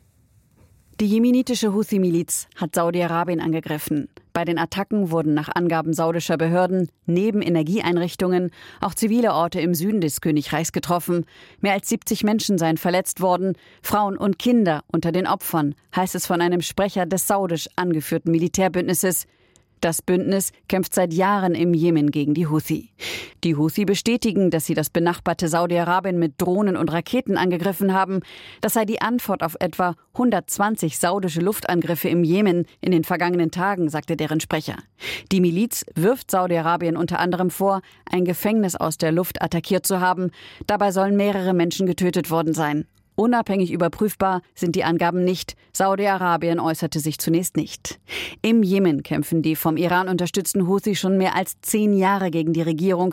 Die jemenitische Houthi-Miliz hat Saudi-Arabien angegriffen. Bei den Attacken wurden nach Angaben saudischer Behörden neben Energieeinrichtungen auch zivile Orte im Süden des Königreichs getroffen. Mehr als siebzig Menschen seien verletzt worden, Frauen und Kinder unter den Opfern, heißt es von einem Sprecher des saudisch angeführten Militärbündnisses. Das Bündnis kämpft seit Jahren im Jemen gegen die Houthi. Die Houthi bestätigen, dass sie das benachbarte Saudi-Arabien mit Drohnen und Raketen angegriffen haben. Das sei die Antwort auf etwa hundertzwanzig saudische Luftangriffe im Jemen in den vergangenen Tagen, sagte deren Sprecher. Die Miliz wirft Saudi-Arabien unter anderem vor, ein Gefängnis aus der Luft attackiert zu haben. Dabei sollen mehrere Menschen getötet worden sein. Unabhängig überprüfbar sind die Angaben nicht. Saudi-Arabien äußerte sich zunächst nicht. Im Jemen kämpfen die vom Iran unterstützten Houthi schon mehr als zehn Jahre gegen die Regierung.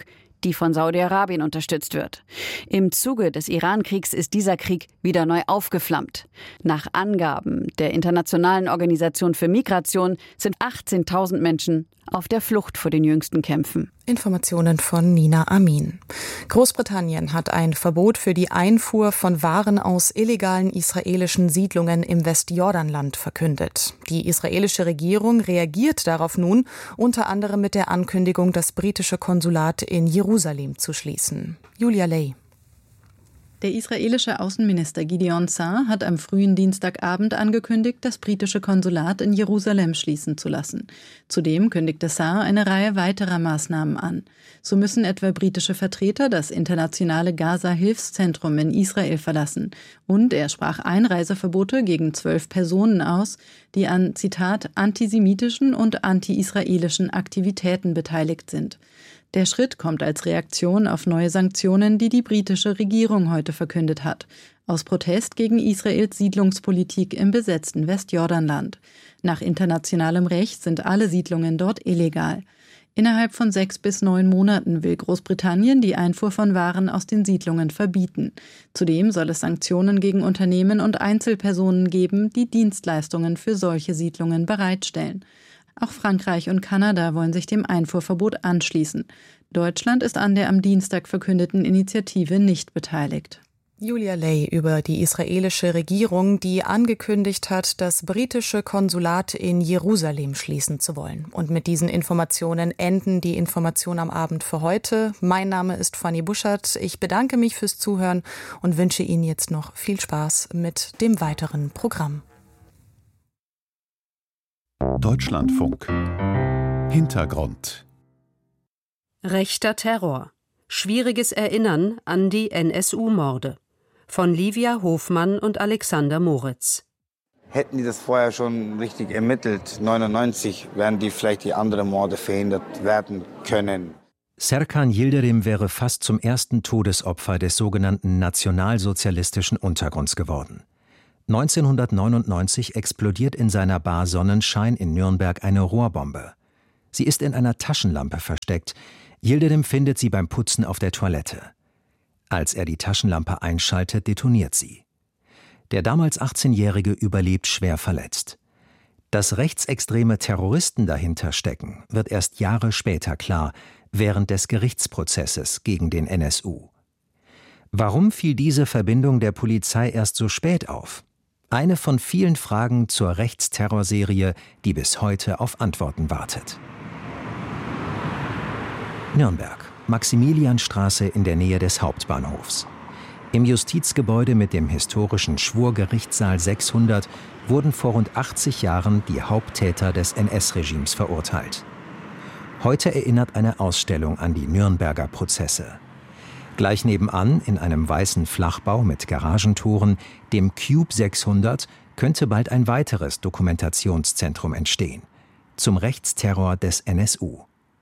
die von Saudi-Arabien unterstützt wird. Im Zuge des Iran-Kriegs ist dieser Krieg wieder neu aufgeflammt. Nach Angaben der Internationalen Organisation für Migration sind achtzehntausend Menschen auf der Flucht vor den jüngsten Kämpfen. Informationen von Nina Amin. Großbritannien hat ein Verbot für die Einfuhr von Waren aus illegalen israelischen Siedlungen im Westjordanland verkündet. Die israelische Regierung reagiert darauf nun, unter anderem mit der Ankündigung, das britische Konsulat in Jerusalem zu schließen. Julia Ley. Der israelische Außenminister Gideon Saar hat am frühen Dienstagabend angekündigt, das britische Konsulat in Jerusalem schließen zu lassen. Zudem kündigte Saar eine Reihe weiterer Maßnahmen an. So müssen etwa britische Vertreter das internationale Gaza-Hilfszentrum in Israel verlassen. Und er sprach Einreiseverbote gegen zwölf Personen aus, die an, Zitat, antisemitischen und anti-israelischen Aktivitäten beteiligt sind. Der Schritt kommt als Reaktion auf neue Sanktionen, die die britische Regierung heute verkündet hat, aus Protest gegen Israels Siedlungspolitik im besetzten Westjordanland. Nach internationalem Recht sind alle Siedlungen dort illegal. Innerhalb von sechs bis neun Monaten will Großbritannien die Einfuhr von Waren aus den Siedlungen verbieten. Zudem soll es Sanktionen gegen Unternehmen und Einzelpersonen geben, die Dienstleistungen für solche Siedlungen bereitstellen. Auch Frankreich und Kanada wollen sich dem Einfuhrverbot anschließen. Deutschland ist an der am Dienstag verkündeten Initiative nicht beteiligt. Julia Ley über die israelische Regierung, die angekündigt hat, das britische Konsulat in Jerusalem schließen zu wollen. Und mit diesen Informationen enden die Informationen am Abend für heute. Mein Name ist Fanny Buschert. Ich bedanke mich fürs Zuhören und wünsche Ihnen jetzt noch viel Spaß mit dem weiteren Programm. Deutschlandfunk. Hintergrund. Rechter Terror. Schwieriges Erinnern an die N S U-Morde. Von Livia Hofmann und Alexander Moritz. Hätten die das vorher schon richtig ermittelt, neunundneunzig, wären die vielleicht die anderen Morde verhindert werden können. Serkan Yildirim wäre fast zum ersten Todesopfer des sogenannten nationalsozialistischen Untergrunds geworden. neunzehnhundertneunundneunzig explodiert in seiner Bar Sonnenschein in Nürnberg eine Rohrbombe. Sie ist in einer Taschenlampe versteckt. Yildirim findet sie beim Putzen auf der Toilette. Als er die Taschenlampe einschaltet, detoniert sie. Der damals achtzehnjährige überlebt schwer verletzt. Dass rechtsextreme Terroristen dahinter stecken, wird erst Jahre später klar, während des Gerichtsprozesses gegen den N S U. Warum fiel diese Verbindung der Polizei erst so spät auf? Eine von vielen Fragen zur Rechtsterrorserie, die bis heute auf Antworten wartet. Nürnberg, Maximilianstraße in der Nähe des Hauptbahnhofs. Im Justizgebäude mit dem historischen Schwurgerichtssaal sechshundert wurden vor rund achtzig Jahren die Haupttäter des N S-Regimes verurteilt. Heute erinnert eine Ausstellung an die Nürnberger Prozesse. Gleich nebenan, in einem weißen Flachbau mit Garagentoren, dem Cube sechshundert, könnte bald ein weiteres Dokumentationszentrum entstehen. Zum Rechtsterror des N S U.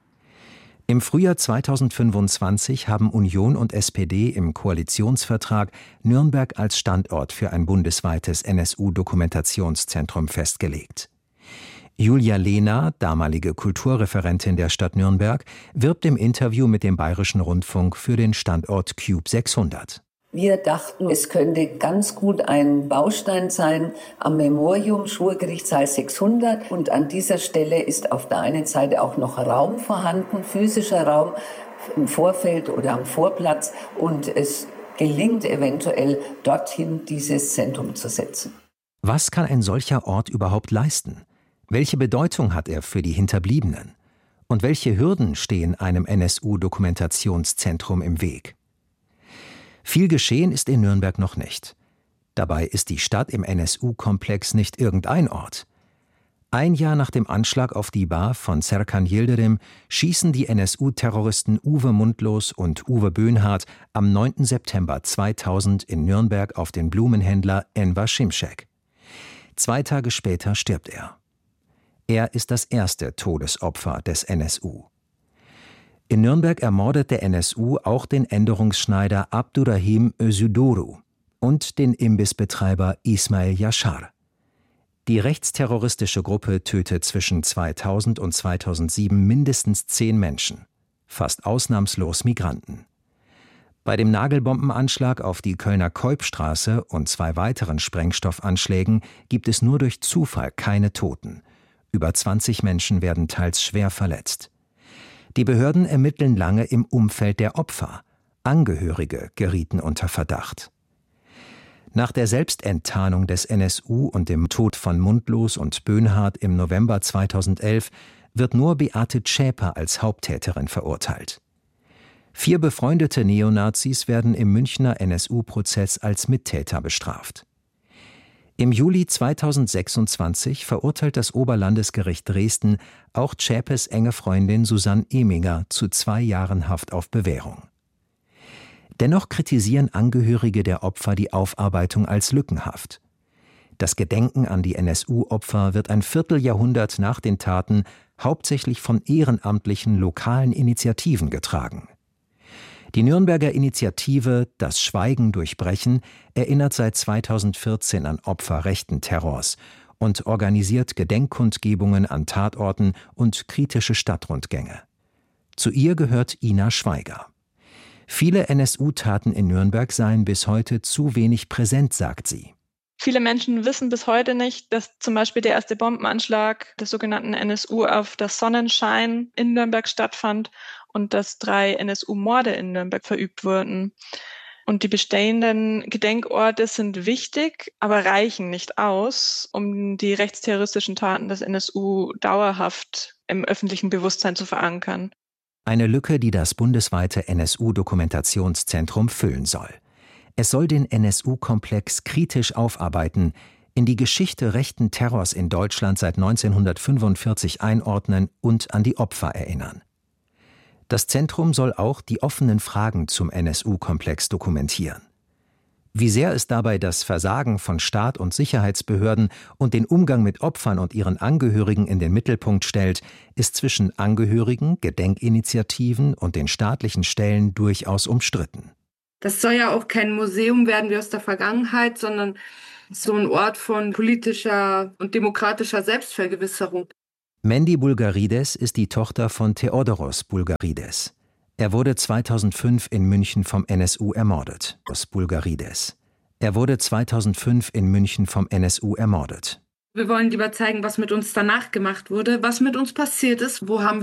Im Frühjahr zweitausendfünfundzwanzig haben Union und S P D im Koalitionsvertrag Nürnberg als Standort für ein bundesweites N S U-Dokumentationszentrum festgelegt. Julia Lehner, damalige Kulturreferentin der Stadt Nürnberg, wirbt im Interview mit dem Bayerischen Rundfunk für den Standort Cube sechshundert. Wir dachten, es könnte ganz gut ein Baustein sein am Memorium Schwurgerichtssaal sechshundert. Und an dieser Stelle ist auf der einen Seite auch noch Raum vorhanden, physischer Raum im Vorfeld oder am Vorplatz. Und es gelingt eventuell, dorthin dieses Zentrum zu setzen. Was kann ein solcher Ort überhaupt leisten? Welche Bedeutung hat er für die Hinterbliebenen? Und welche Hürden stehen einem N S U-Dokumentationszentrum im Weg? Viel geschehen ist in Nürnberg noch nicht. Dabei ist die Stadt im N S U-Komplex nicht irgendein Ort. Ein Jahr nach dem Anschlag auf die Bar von Serkan Yildirim schießen die N S U-Terroristen Uwe Mundlos und Uwe Böhnhardt am neunten September zweitausend in Nürnberg auf den Blumenhändler Enver Şimşek. Zwei Tage später stirbt er. Er ist das erste Todesopfer des N S U. In Nürnberg ermordet der N S U auch den Änderungsschneider Abdurrahim Özüdoğru und den Imbissbetreiber Ismail Yaşar. Die rechtsterroristische Gruppe tötet zwischen zweitausend und zweitausendsieben mindestens zehn Menschen. fast ausnahmslos Migranten. Bei dem Nagelbombenanschlag auf die Kölner Keupstraße und zwei weiteren Sprengstoffanschlägen gibt es nur durch Zufall keine Toten. Über zwanzig Menschen werden teils schwer verletzt. Die Behörden ermitteln lange im Umfeld der Opfer. Angehörige gerieten unter Verdacht. Nach der Selbstenttarnung des N S U und dem Tod von Mundlos und Böhnhardt im November zweitausendelf wird nur Beate Zschäper als Haupttäterin verurteilt. Vier befreundete Neonazis werden im Münchner N S U-Prozess als Mittäter bestraft. Im Juli zweitausendsechsundzwanzig verurteilt das Oberlandesgericht Dresden auch Zschäpers enge Freundin Susanne Eminger zu zwei Jahren Haft auf Bewährung. Dennoch kritisieren Angehörige der Opfer die Aufarbeitung als lückenhaft. Das Gedenken an die N S U-Opfer wird ein Vierteljahrhundert nach den Taten hauptsächlich von ehrenamtlichen lokalen Initiativen getragen. Die Nürnberger Initiative Das Schweigen durchbrechen erinnert seit zweitausendvierzehn an Opfer rechten Terrors und organisiert Gedenkkundgebungen an Tatorten und kritische Stadtrundgänge. Zu ihr gehört Ina Schweiger. Viele N S U-Taten in Nürnberg seien bis heute zu wenig präsent, sagt sie. Viele Menschen wissen bis heute nicht, dass zum Beispiel der erste Bombenanschlag des sogenannten N S U auf das Sonnenschein in Nürnberg stattfand und dass drei N S U-Morde in Nürnberg verübt wurden. Und die bestehenden Gedenkorte sind wichtig, aber reichen nicht aus, um die rechtsterroristischen Taten des N S U dauerhaft im öffentlichen Bewusstsein zu verankern. Eine Lücke, die das bundesweite N S U-Dokumentationszentrum füllen soll. Es soll den N S U-Komplex kritisch aufarbeiten, in die Geschichte rechten Terrors in Deutschland seit neunzehnhundertfünfundvierzig einordnen und an die Opfer erinnern. Das Zentrum soll auch die offenen Fragen zum N S U-Komplex dokumentieren. Wie sehr es dabei das Versagen von Staat und Sicherheitsbehörden und den Umgang mit Opfern und ihren Angehörigen in den Mittelpunkt stellt, ist zwischen Angehörigen, Gedenkinitiativen und den staatlichen Stellen durchaus umstritten. Das soll ja auch kein Museum werden wie aus der Vergangenheit, sondern so ein Ort von politischer und demokratischer Selbstvergewisserung. Mendi Bulgarides ist die Tochter von Theodoros Bulgarides. Er wurde zweitausendfünf in München vom N S U ermordet. Aus Bulgarides. Er wurde zweitausendfünf in München vom N S U ermordet. Wir wollen lieber zeigen, was mit uns danach gemacht wurde, was mit uns passiert ist, wo haben